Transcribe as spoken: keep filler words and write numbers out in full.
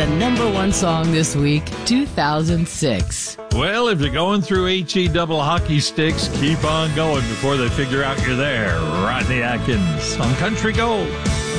number one song this week, two thousand six. Well, if you're going through H E double hockey sticks, keep on going before they figure out you're there. Rodney Atkins on Country Gold.